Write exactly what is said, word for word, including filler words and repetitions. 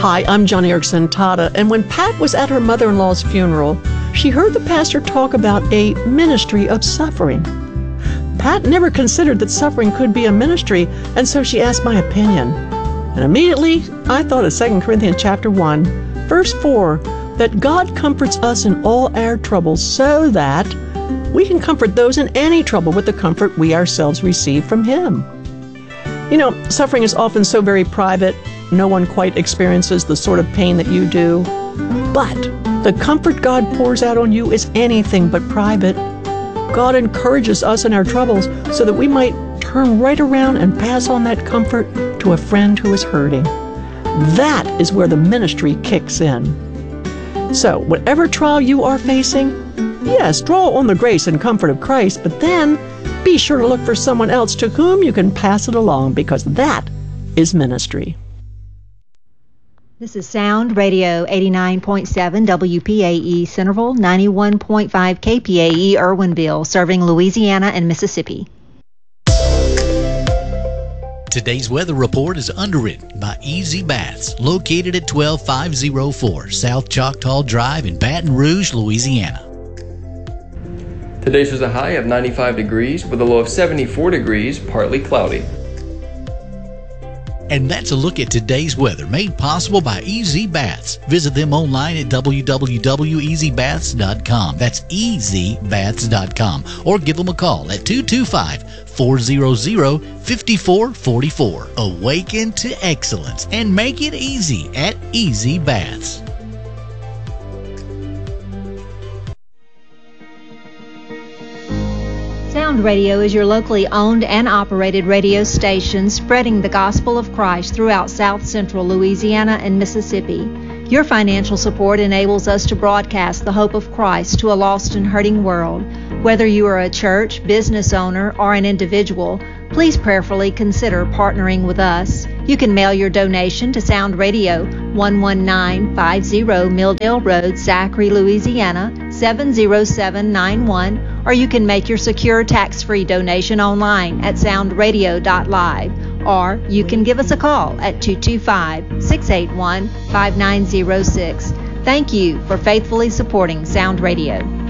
Hi, I'm John Erickson Tata, and when Pat was at her mother-in-law's funeral, she heard the pastor talk about a ministry of suffering. Pat never considered that suffering could be a ministry, and so she asked my opinion. And immediately, I thought of Second Corinthians chapter one, verse four, that God comforts us in all our troubles so that we can comfort those in any trouble with the comfort we ourselves receive from Him. You know, suffering is often so very private, no one quite experiences the sort of pain that you do. But the comfort God pours out on you is anything but private. God encourages us in our troubles so that we might turn right around and pass on that comfort to a friend who is hurting. That is where the ministry kicks in. So, whatever trial you are facing, yes, draw on the grace and comfort of Christ, but then be sure to look for someone else to whom you can pass it along, because that is ministry. This is Sound Radio eighty-nine point seven W P A E Centerville, ninety-one point five K P A E Irwinville, serving Louisiana and Mississippi. Today's weather report is underwritten by Easy Baths, located at twelve five oh four South Choctaw Drive in Baton Rouge, Louisiana. Today shows a high of ninety-five degrees with a low of seventy-four degrees, partly cloudy. And that's a look at today's weather, made possible by Easy Baths. Visit them online at w w w dot easy baths dot com. That's easy baths dot com. Or give them a call at two two five, four hundred, five four four four. Awaken to excellence and make it easy at Easy Baths. Sound Radio is your locally owned and operated radio station spreading the gospel of Christ throughout South Central Louisiana and Mississippi. Your financial support enables us to broadcast the hope of Christ to a lost and hurting world. Whether you are a church, business owner, or an individual, please prayerfully consider partnering with us. You can mail your donation to Sound Radio, one one nine five zero Milldale Road, Zachary, Louisiana, seven zero seven nine one, or you can make your secure tax-free donation online at sound radio dot live, or you can give us a call at two two five, six eight one, five nine zero six. Thank you for faithfully supporting Sound Radio.